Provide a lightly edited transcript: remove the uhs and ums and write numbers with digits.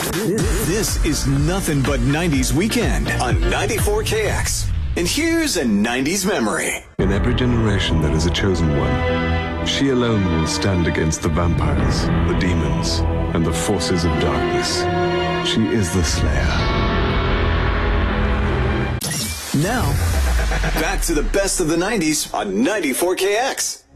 This is nothing but 90s weekend on 94KX. And here's a 90s memory. In every generation there is a chosen one. She alone will stand against the vampires, the demons, and the forces of darkness. She is the Slayer. Now, back to the best of the 90s on 94KX.